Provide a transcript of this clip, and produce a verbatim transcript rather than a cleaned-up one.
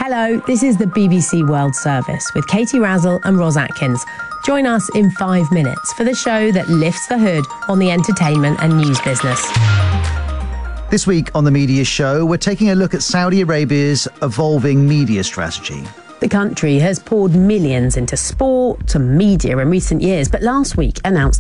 Hello, this is the B B C World Service with Katie Razzle and Ros Atkins. Join us in five minutes for the show that lifts the hood on the entertainment and news business. This week on The Media Show, we're taking a look at Saudi Arabia's evolving media strategy. The country has poured millions into sport, to media in recent years, but last week announced